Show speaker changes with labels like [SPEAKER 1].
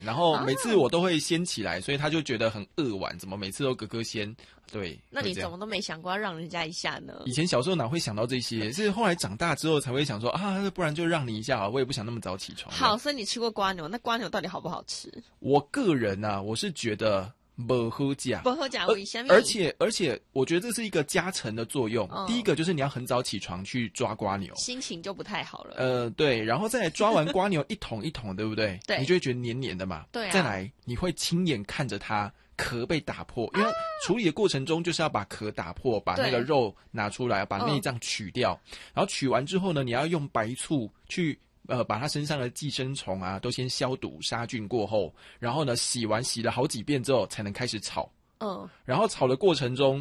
[SPEAKER 1] 然后每次我都会先起来，所以他就觉得很扼腕，怎么每次都哥哥先？对，
[SPEAKER 2] 那你怎么都没想过要让人家一下呢？
[SPEAKER 1] 以前小时候哪会想到这些？是后来长大之后才会想说啊，不然就让你一下啊，我也不想那么早起床。
[SPEAKER 2] 好，所以你吃过瓜牛，那瓜牛到底好不好吃？
[SPEAKER 1] 我个人啊，我是觉得不好吃，
[SPEAKER 2] 不好吃为什么？
[SPEAKER 1] 而且，我觉得这是一个加成的作用。第一个就是你要很早起床去抓瓜牛，
[SPEAKER 2] 心情就不太好了。
[SPEAKER 1] 对，然后再来抓完瓜牛一桶一桶，对不对？
[SPEAKER 2] 对，
[SPEAKER 1] 你就会觉得黏黏的嘛。
[SPEAKER 2] 对啊。
[SPEAKER 1] 再来，你会亲眼看着它壳被打破，因为处理的过程中就是要把壳打破，把那个肉拿出来，把内脏取掉，然后取完之后呢，你要用白醋去把它身上的寄生虫啊都先消毒杀菌过后，然后呢洗了好几遍之后才能开始炒。然后炒的过程中